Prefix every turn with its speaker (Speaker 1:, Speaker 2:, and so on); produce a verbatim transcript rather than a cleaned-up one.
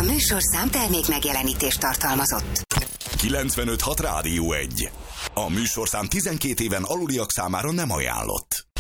Speaker 1: műsorszám termék megjelenítést tartalmazott.
Speaker 2: kilencvenöt hat Rádió egy. A műsorszám tizenkét éven aluliak számára nem ajánlott.